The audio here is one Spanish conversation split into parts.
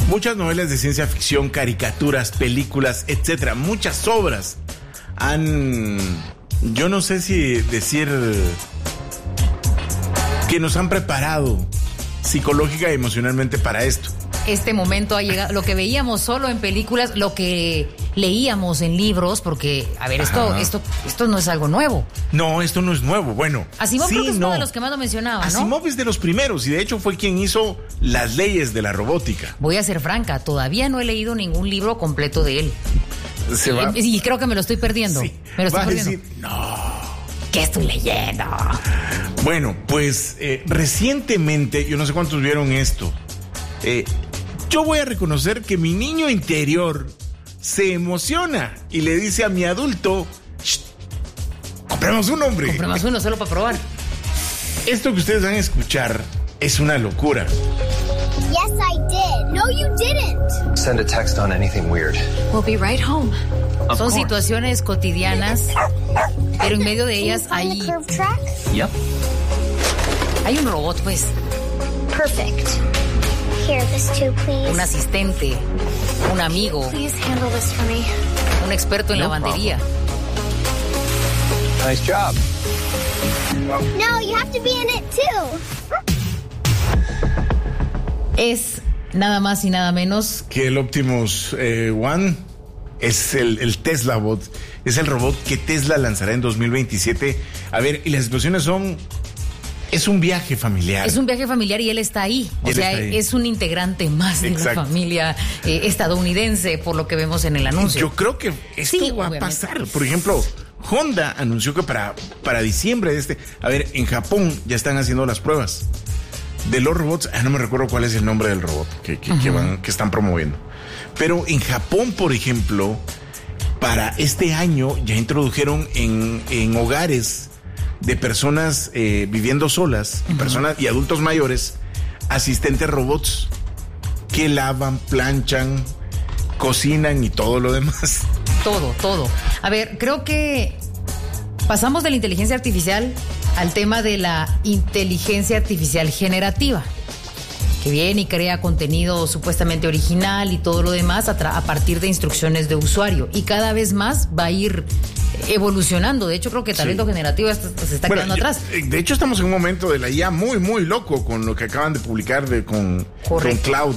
Muchas novelas de ciencia ficción, caricaturas, películas, etcétera, muchas obras han, yo no sé si decir que nos han preparado psicológica y emocionalmente para esto. Este momento ha llegado, lo que veíamos solo en películas, lo que leíamos en libros, porque, a ver, esto no es algo nuevo. No, esto no es nuevo, bueno. Asimov creo que es uno de los que más lo mencionaba, ¿no? Asimov es de los primeros y de hecho fue quien hizo las leyes de la robótica. Voy a ser franca, todavía no he leído ningún libro completo de él. Y creo que me lo estoy perdiendo. Sí, me lo estoy perdiendo. Decir, no. ¿Qué estoy leyendo? Bueno, pues recientemente, yo no sé cuántos vieron esto, yo voy a reconocer que mi niño interior se emociona y le dice a mi adulto, compremos un, hombre. Compremos uno solo para probar. Esto que ustedes van a escuchar es una locura. Yes, I did. No, you didn't. Send a text on anything weird. We'll be right home. Son situaciones cotidianas, pero en medio de ellas hay... Yep. Hay un robot, pues. Perfect. Here, this too, please. Un asistente, un amigo. Please handle this for me. Un experto en lavandería. Nice job. No, you have to be in it too. Es nada más y nada menos que el Optimus One. Es el Tesla Bot. Es el robot que Tesla lanzará en 2027. A ver, y las situaciones son... Es un viaje familiar. Es un viaje familiar y él está ahí. O sea, es un integrante más de la familia estadounidense, por lo que vemos en el anuncio. Yo creo que esto va a pasar. Por ejemplo, Honda anunció que para diciembre de este... A ver, en Japón ya están haciendo las pruebas de los robots. No me recuerdo cuál es el nombre del robot que están promoviendo. Pero en Japón, por ejemplo, para este año ya introdujeron en hogares de personas viviendo solas, personas y adultos mayores, asistentes robots que lavan, planchan, cocinan y todo lo demás. Todo. A ver, creo que pasamos de la inteligencia artificial al tema de la inteligencia artificial generativa, que viene y crea contenido supuestamente original y todo lo demás a partir de instrucciones de usuario. Y cada vez más va a ir evolucionando. De hecho, creo que talento generativo se está quedando atrás. De hecho, estamos en un momento de la IA muy, muy loco con lo que acaban de publicar con Cloud,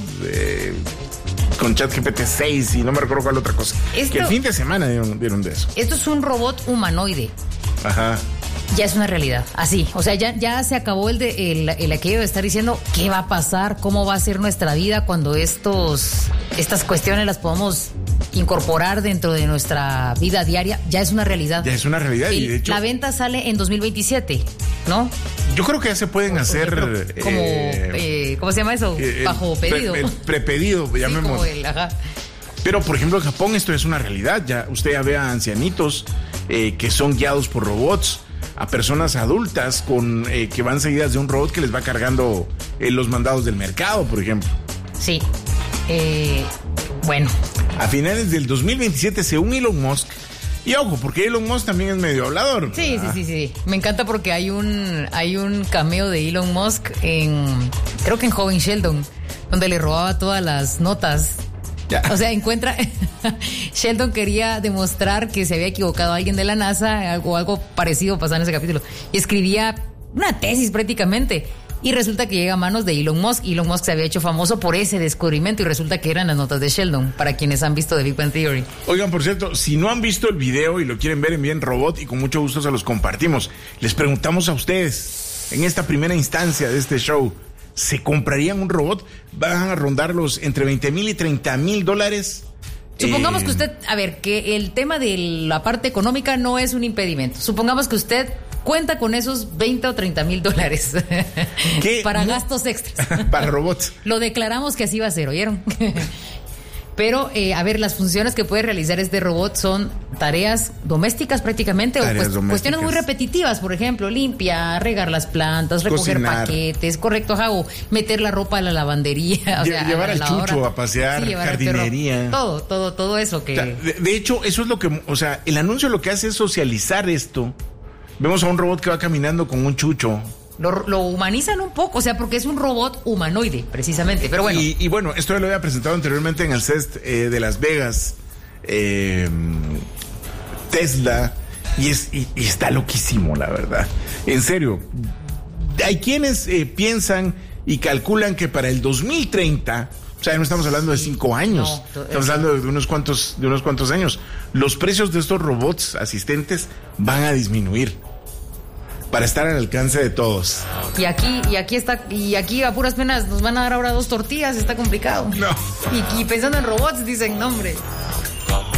con ChatGPT 6 y no me recuerdo cuál otra cosa. Que el fin de semana dieron de eso. Esto es un robot humanoide. Ajá. Ya es una realidad, así, o sea, ya se acabó el aquello de estar diciendo qué va a pasar, cómo va a ser nuestra vida cuando estas cuestiones las podamos incorporar dentro de nuestra vida diaria. Ya es una realidad. Ya es una realidad y de hecho... La venta sale en 2027, ¿no? Yo creo que ya se pueden hacer... ¿Cómo se llama eso? Bajo pedido. Prepedido, llamémoslo. Pero, por ejemplo, en Japón esto es una realidad. Ya usted ya ve a ancianitos que son guiados por robots, a personas adultas que van seguidas de un robot que les va cargando los mandados del mercado, por ejemplo. Sí. Bueno. A finales del 2027, según Elon Musk, y ojo, porque Elon Musk también es medio hablador. Sí. Me encanta porque hay un cameo de Elon Musk creo que en Joven Sheldon, donde le robaba todas las notas. Ya. O sea, Sheldon quería demostrar que se había equivocado alguien de la NASA, algo parecido pasaba en ese capítulo, y escribía una tesis prácticamente, y resulta que llega a manos de Elon Musk. Elon Musk se había hecho famoso por ese descubrimiento y resulta que eran las notas de Sheldon, para quienes han visto The Big Bang Theory. Oigan, por cierto, si no han visto el video y lo quieren ver, envíen robot y con mucho gusto se los compartimos. Les preguntamos a ustedes, en esta primera instancia de este show, ¿se comprarían un robot? Van a rondarlos entre $20,000 y $30,000. Supongamos que usted, a ver, que el tema de la parte económica no es un impedimento. Supongamos que usted cuenta con esos $20,000 o $30,000 para gastos extras. Para robots. Lo declaramos que así va a ser, ¿oyeron? Pero, a ver, las funciones que puede realizar este robot son tareas domésticas prácticamente, cuestiones muy repetitivas, por ejemplo, limpiar, regar las plantas, recoger cocinar, paquetes, correcto, o meter la ropa a la lavandería, llevar al chucho a pasear, jardinería. Todo eso que... O sea, de hecho, eso es lo que, o sea, el anuncio lo que hace es socializar esto. Vemos a un robot que va caminando con un chucho Lo humanizan un poco, o sea, porque es un robot humanoide, precisamente. Pero bueno. Y bueno, esto ya lo había presentado anteriormente en el CES de Las Vegas. Tesla. Y está loquísimo, la verdad. En serio. Hay quienes piensan y calculan que para el 2030, o sea, no estamos hablando de 5 años, estamos hablando de unos cuantos años, los precios de estos robots asistentes van a disminuir para estar al alcance de todos. Y aquí a puras penas nos van a dar ahora 2 tortillas, está complicado. No. Y pensando en robots dicen, no, hombre.